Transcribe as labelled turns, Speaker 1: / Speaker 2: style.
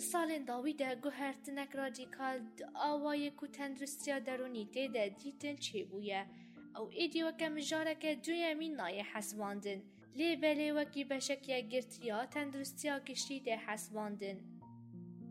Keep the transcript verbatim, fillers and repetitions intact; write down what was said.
Speaker 1: سالên dawî de guhertinek radîkal di awayê ku tenduristiya derûnî de dîtin çêbûye. Ew êdî weke mijareke duyemîn nayê hesibandin. Lê belê wekî beşek yek girtiya tenduristiya giştî dê hesibandin.